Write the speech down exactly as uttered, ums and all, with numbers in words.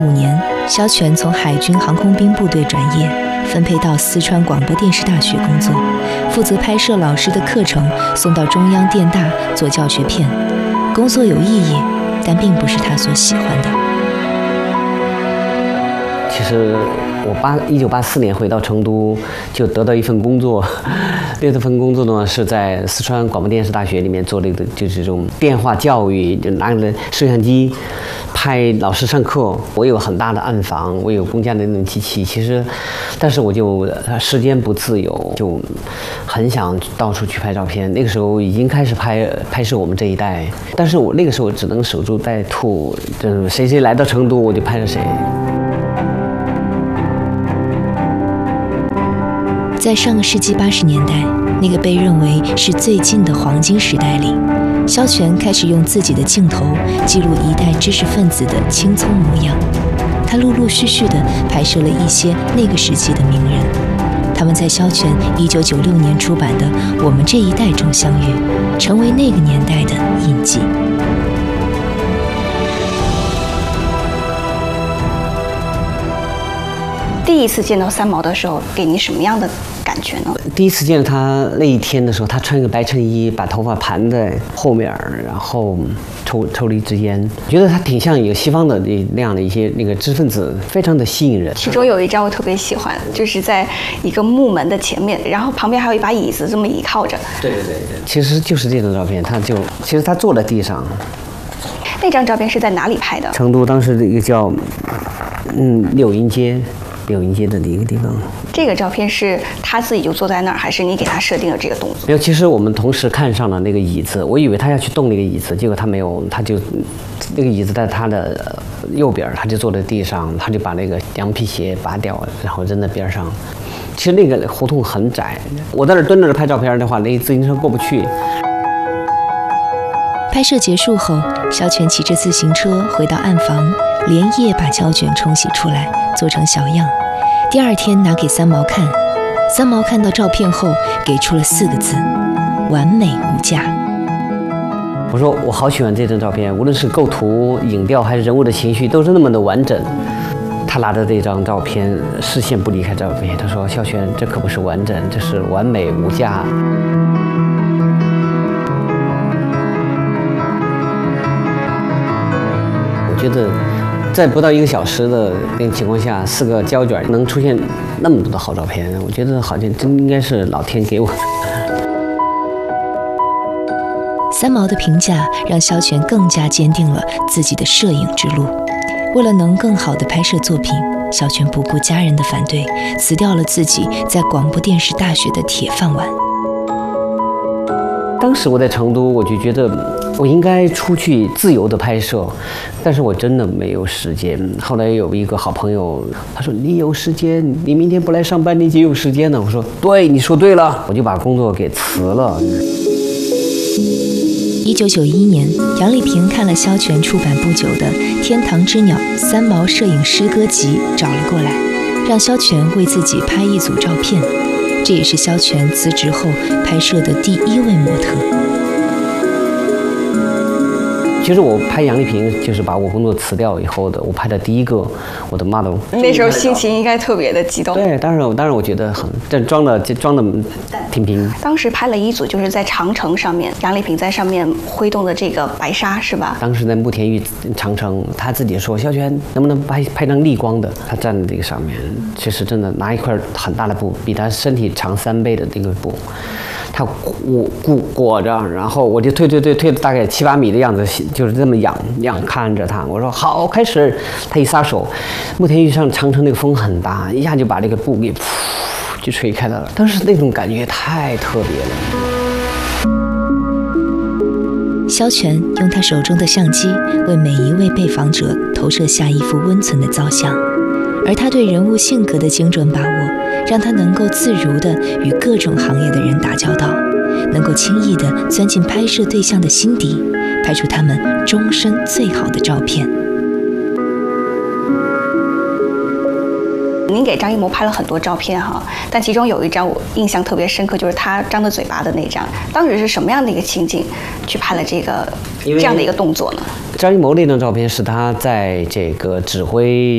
五年，萧全从海军航空兵部队转业，分配到四川广播电视大学工作，负责拍摄老师的课程，送到中央电大做教学片。工作有意义，但并不是他所喜欢的。 其实我八一九八四年回到成都，就得到一份工作。这份工作呢是在四川广播电视大学里面做这个，就是这种电话教育，就拿着摄像机拍老师上课。我有很大的暗房，我有公家的那种机器。其实，但是我就时间不自由，就很想到处去拍照片。那个时候已经开始拍拍摄我们这一代，但是我那个时候只能守株待兔，就是谁谁来到成都我就拍着谁。 在上个世纪八十年代，那个被认为是最近的黄金时代里，萧全开始用自己的镜头记录一代知识分子的青葱模样。他陆陆续续地拍摄了一些那个时期的名人，他们在萧全一九九六年出版的《我们这一代》中相遇，成为那个年代的印记。 第一次见到三毛的时候，给你什么样的感觉呢？ 第一次见到他那一天的时候，他穿一个白衬衣，把头发盘在后面，然后抽抽了一支烟，觉得他挺像一个西方的那样的一些那个知识分子，非常的吸引人。 其中有一张我特别喜欢，就是在一个木门的前面，然后旁边还有一把椅子，这么倚靠着。 对对对对，其实就是这张照片，他就其实他坐在地上。 那张照片是在哪里拍的？ 成都当时这个叫嗯柳荫街。柳荫街的一个地方， 这个照片是他自己就坐在那儿，还是你给他设定了这个动作？ 没有，其实我们同时看上了那个椅子，我以为他要去动那个椅子，结果他没有，他就那个椅子在他的右边，他就坐在地上，他就把那个羊皮鞋拔掉，然后扔在边上。其实那个胡同很窄，我在那蹲着拍照片的话，那自行车过不去。 拍摄结束后，萧全骑着自行车回到暗房，连夜把胶卷冲洗出来，做成小样。第二天拿给三毛看，三毛看到照片后给出了四个字：完美无价。 我说我好喜欢这张照片，无论是构图、影调还是人物的情绪，都是那么的完整。他拿着这张照片，视线不离开照片，他说：“萧全，这可不是完整，这是完美无价。”我觉得，在不到一个小时的那个情况下，四个胶卷能出现那么多的好照片，我觉得好像真应该是老天给我的。 三毛的评价让萧全更加坚定了自己的摄影之路。为了能更好地拍摄作品，萧全不顾家人的反对，辞掉了自己在广播电视大学的铁饭碗。 当时我在成都，我就觉得我应该出去自由的拍摄，但是我真的没有时间。后来有一个好朋友，他说：“你有时间，你明天不来上班，你就有时间了。”我说：“对，你说对了。”我就把工作给辞了。 一九九一年，杨丽萍看了萧全出版不久的《天堂之鸟》三毛摄影诗歌集，找了过来，让萧全为自己拍一组照片。这也是萧全辞职后拍摄的第一位模特。 其实我拍杨丽萍就是把我工作辞掉以后的，我拍的第一个我的 model。 那时候心情应该特别的激动。 对，当然，当然我觉得很，这装的装的挺平。 当时拍了一组，就是在长城上面，杨丽萍在上面挥动的这个白纱，是吧？ 当时在慕田峪长城，他自己说：“萧全，能不能拍拍张逆光的？”他站在这个上面，其实真的拿一块很大的布，比他身体长三倍的那个布。他裹裹裹着，然后我就推推推推大概七八米的样子，就是这么仰仰看着他。我说好，开始。他一撒手，慕田峪上长城那个风很大，一下就把这个布给噗就吹开了。当时那种感觉太特别了。萧全用他手中的相机为每一位被访者投射下一幅温存的造像，而他对人物性格的精准把握，让他能够自如地与各种行业的人打交道，能够轻易地钻进拍摄对象的心底，拍出他们终身最好的照片。 您给张艺谋拍了很多照片哈，但其中有一张我印象特别深刻，就是他张着嘴巴的那张。当时是什么样的一个情景去拍了这个这样的一个动作呢？ 张艺谋那张照片是他在这个指挥